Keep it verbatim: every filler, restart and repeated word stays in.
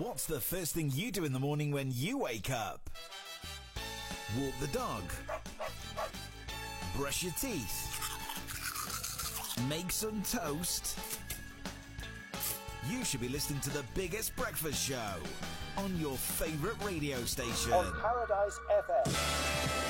What's the first thing you do in the morning when you wake up? Walk the dog. Brush your teeth. Make some toast. You should be listening to the biggest breakfast show on your favourite radio station. On Paradise F M.